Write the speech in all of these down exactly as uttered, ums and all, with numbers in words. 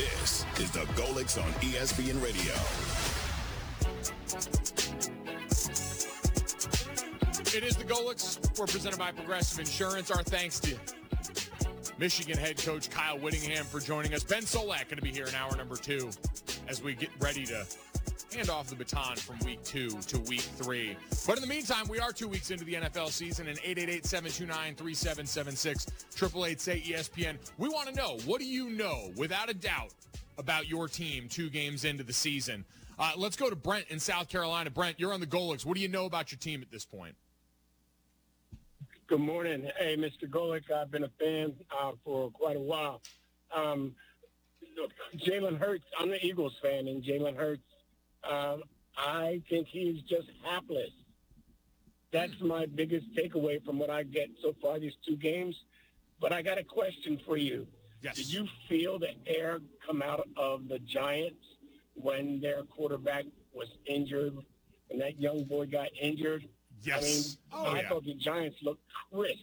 This is the Golics on E S P N Radio. It is the Golics. We're presented by Progressive Insurance. Our thanks to Michigan head coach Kyle Whittingham for joining us. Ben Solak going to be here in hour number two as we get ready to hand off the baton from week two to week three. But in the meantime, we are two weeks into the N F L season, and eight eight eight, seven two nine, three seven seven six, eight eight eight, say E S P N. We want to know, what do you know, without a doubt, about your team two games into the season? Uh, let's go to Brent in South Carolina. Brent, you're on the Golics. What do you know about your team at this point? Good morning. Hey, Mister Golick, I've been a fan uh, for quite a while. Um, Jalen Hurts, I'm an Eagles fan, and Jalen Hurts, um, I think he's just hapless. That's my biggest takeaway from what I get so far these two games. But I got a question for you. Yes. Did you feel the air come out of the Giants when their quarterback was injured, when that young boy got injured? Yes. I mean, oh, I yeah. thought the Giants looked crisp.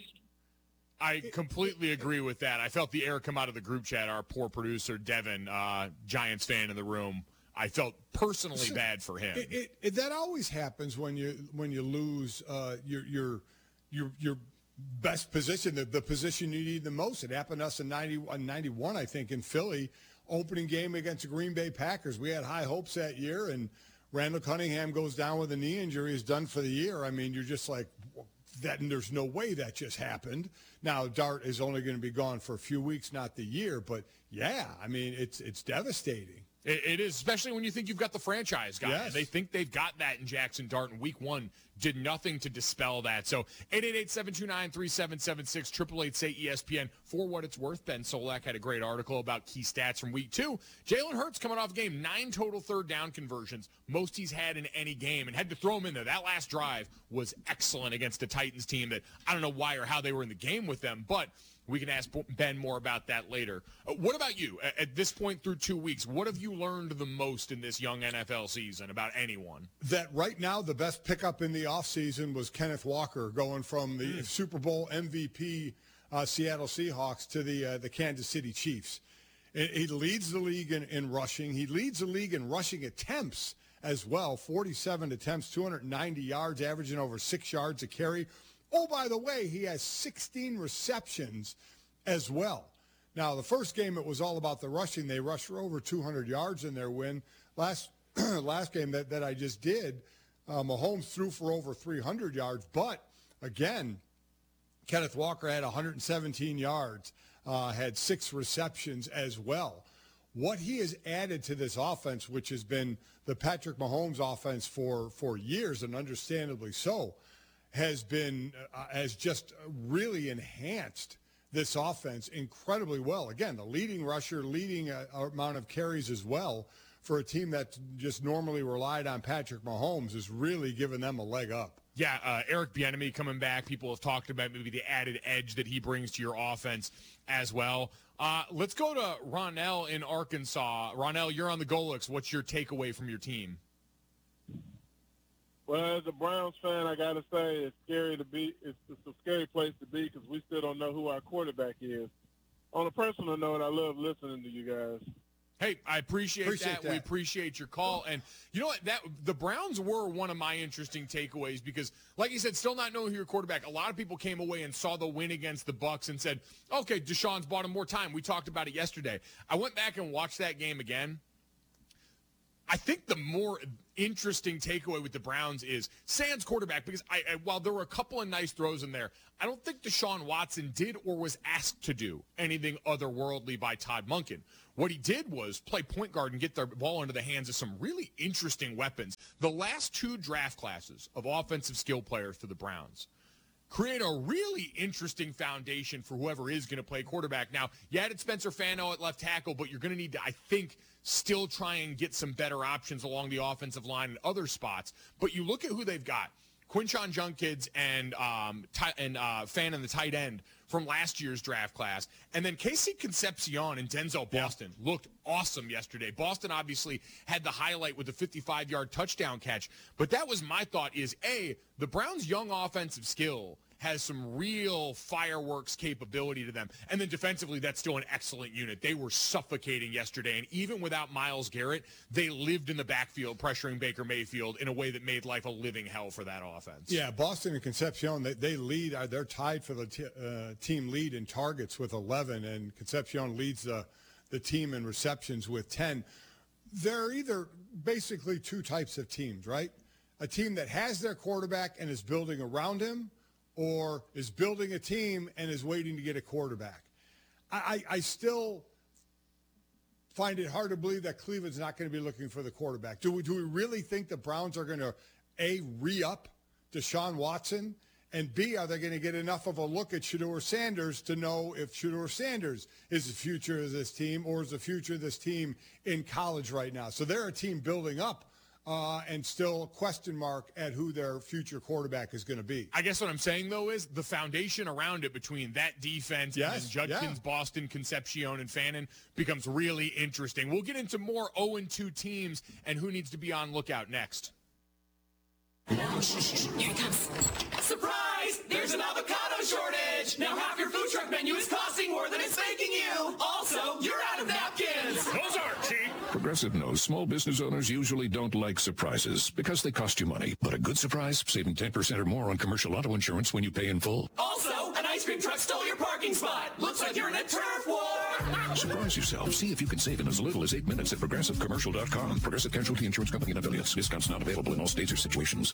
I completely agree with that. I felt the air come out of the group chat. Our poor producer, Devin, uh, Giants fan in the room, I felt personally bad for him. It, it, it, that always happens when you when you lose uh, your your your your best position, the, the position you need the most. It happened to us in ninety-one, I think, in Philly, opening game against the Green Bay Packers. We had high hopes that year, and Randall Cunningham goes down with a knee injury, is done for the year. I mean, you're just like, that, and there's no way that just happened. Now, Dart is only going to be gone for a few weeks, not the year. But, yeah, I mean, it's it's devastating. It, it is, especially when you think you've got the franchise guy. Yes. They think they've got that in Jackson Dart, and week one did nothing to dispel that. So eight eight eight, seven two nine, three seven seven six, eight eight eight, say E S P N. For what it's worth, Ben Solak had a great article about key stats from week two. Jalen Hurts coming off game, nine total third down conversions, most he's had in any game, and had to throw him in there. That last drive was excellent against the Titans team that I don't know why or how they were in the game with them, but we can ask Ben more about that later. Uh, what about you? At, at this point through two weeks, what have you learned the most in this young N F L season about anyone? That right now the best pickup in the offseason was Kenneth Walker going from the mm. Super Bowl M V P uh, Seattle Seahawks to the uh, the Kansas City Chiefs. It, he leads the league in, in rushing. He leads the league in rushing attempts as well, forty-seven attempts, two hundred ninety yards, averaging over six yards a carry. Oh, by the way, he has sixteen receptions as well. Now, the first game, it was all about the rushing. They rushed for over two hundred yards in their win. Last last game that, that I just did, uh, Mahomes threw for over three hundred yards. But, again, Kenneth Walker had one hundred seventeen yards, uh, had six receptions as well. What he has added to this offense, which has been the Patrick Mahomes offense for, for years, and understandably so, has been uh, has just really enhanced this offense incredibly well. Again, the leading rusher, leading uh, amount of carries as well for a team that just normally relied on Patrick Mahomes is really giving them a leg up. Yeah, uh, Eric Bieniemy coming back. People have talked about maybe the added edge that he brings to your offense as well. Uh, let's go to Ronell in Arkansas. Ronell, you're on the Golics. What's your takeaway from your team? Well, as a Browns fan, I got to say it's scary to be. It's, it's a scary place to be because we still don't know who our quarterback is. On a personal note, I love listening to you guys. Hey, I appreciate, appreciate that. that. We appreciate your call. And you know what? That the Browns were one of my interesting takeaways because, like you said, still not knowing who your quarterback. A lot of people came away and saw the win against the Bucs and said, okay, Deshaun's bought him more time. We talked about it yesterday. I went back and watched that game again. I think the more interesting takeaway with the Browns is Sans quarterback, because I, I, while there were a couple of nice throws in there, I don't think Deshaun Watson did or was asked to do anything otherworldly by Todd Monken. What he did was play point guard and get the ball into the hands of some really interesting weapons. The last two draft classes of offensive skill players for the Browns create a really interesting foundation for whoever is going to play quarterback. Now, you added Spencer Fano at left tackle, but you're going to need to, I think, still try and get some better options along the offensive line and other spots. But you look at who they've got. Quinshon Judkins and um, t- and uh, Fan in the tight end from last year's draft class. And then Casey Concepcion and Denzel Boston yeah. looked awesome yesterday. Boston obviously had the highlight with the fifty-five-yard touchdown catch. But that was my thought is, A, the Browns' young offensive skill has some real fireworks capability to them. And then defensively, that's still an excellent unit. They were suffocating yesterday, and even without Myles Garrett, they lived in the backfield pressuring Baker Mayfield in a way that made life a living hell for that offense. Yeah, Boston and Concepcion, they, they lead. Uh, they're tied for the t- uh, team lead in targets with eleven, and Concepcion leads the, the team in receptions with ten. They're either basically two types of teams, right? A team that has their quarterback and is building around him, or is building a team and is waiting to get a quarterback. I, I, I still find it hard to believe that Cleveland's not going to be looking for the quarterback. Do we, do we really think the Browns are going to, A, re-up Deshaun Watson, and B, are they going to get enough of a look at Shedeur Sanders to know if Shedeur Sanders is the future of this team or is the future of this team in college right now? So they're a team building up. Uh, and still a question mark at who their future quarterback is going to be. I guess what I'm saying, though, is the foundation around it between that defense yes, and Judkins, yeah. Boston, Concepcion, and Fannin becomes really interesting. We'll get into more oh and two teams and who needs to be on lookout next. Here it comes. Surprise! There's an avocado shortage! Now half your food truck menu is costing more than it's making you! Also, you're out of napkins! Those aren't cheap! Progressive knows small business owners usually don't like surprises because they cost you money. But a good surprise, saving ten percent or more on commercial auto insurance when you pay in full. Also, an ice cream truck stole your parking spot! Looks like you're in a turf war! Surprise yourself. See if you can save in as little as eight minutes at progressive commercial dot com. Progressive Casualty Insurance Company and affiliates. Discounts not available in all states or situations.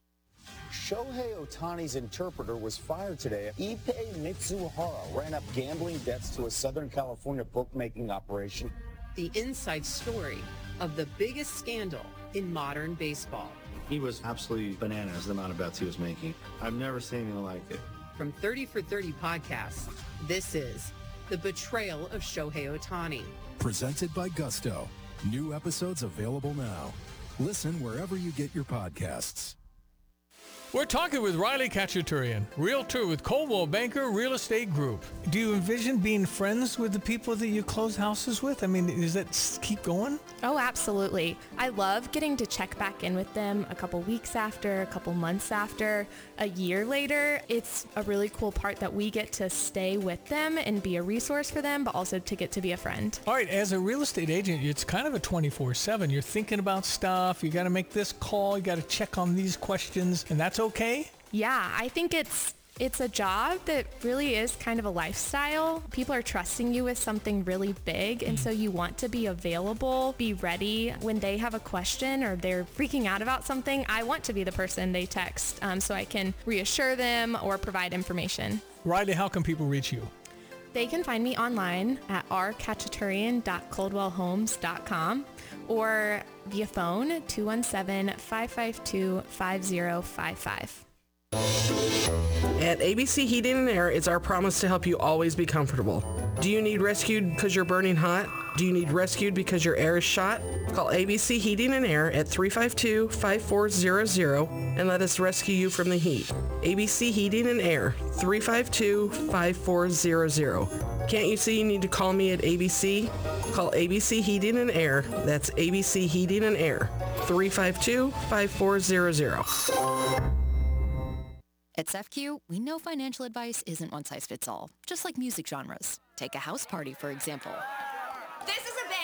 Shohei Ohtani's interpreter was fired today. Ippei Mitsuhara ran up gambling debts to a Southern California bookmaking operation. The inside story of the biggest scandal in modern baseball. He was absolutely bananas, the amount of bets he was making. I've never seen anything like it. From thirty for thirty podcasts, this is The Betrayal of Shohei Ohtani. Presented by Gusto. New episodes available now. Listen wherever you get your podcasts. We're talking with Riley Khachaturian, realtor with Coldwell Banker Real Estate Group. Do you envision being friends with the people that you close houses with? I mean, does that keep going? Oh, absolutely. I love getting to check back in with them a couple weeks after, a couple months after, a year later. It's a really cool part that we get to stay with them and be a resource for them, but also to get to be a friend. All right, as a real estate agent, it's kind of a twenty-four seven. You're thinking about stuff. You got to make this call. You got to check on these questions, and that's okay? Yeah, I think it's it's a job that really is kind of a lifestyle. People are trusting you with something really big, and so you want to be available, be ready when they have a question or they're freaking out about something. I want to be the person they text um, so I can reassure them or provide information. Riley, how can people reach you? They can find me online at r khachaturian dot coldwell homes dot com or via phone two one seven, five five two, five zero five five. At A B C Heating and Air, it's our promise to help you always be comfortable. Do you need rescued because you're burning hot? Do you need rescued because your air is shot? Call A B C Heating and Air at three five two, five four zero zero and let us rescue you from the heat. A B C Heating and Air, three five two, five four zero zero. Can't you see you need to call me at A B C? Call A B C Heating and Air. That's A B C Heating and Air, three five two, five four zero zero. At S E F Q, we know financial advice isn't one size fits all, just like music genres. Take a house party, for example. This is a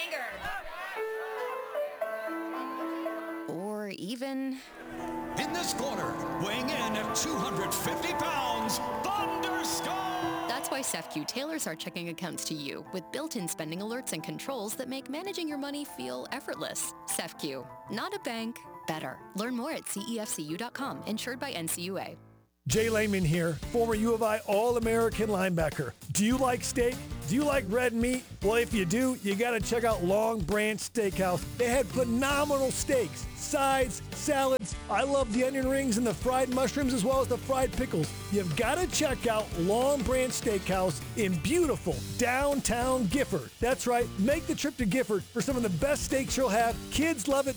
banger! Or even... In this corner, weighing in at two hundred fifty pounds, Thunder Scott! That's why S E F Q tailors our checking accounts to you with built-in spending alerts and controls that make managing your money feel effortless. S E F Q, not a bank, better. Learn more at C E F C U dot com, insured by N C U A. Jay Lehman here, former U of I All-American linebacker. Do you like steak? Do you like red meat? Well, if you do, you got to check out Long Branch Steakhouse. They had phenomenal steaks, sides, salads. I love the onion rings and the fried mushrooms as well as the fried pickles. You've got to check out Long Branch Steakhouse in beautiful downtown Gifford. That's right. Make the trip to Gifford for some of the best steaks you'll have. Kids love it.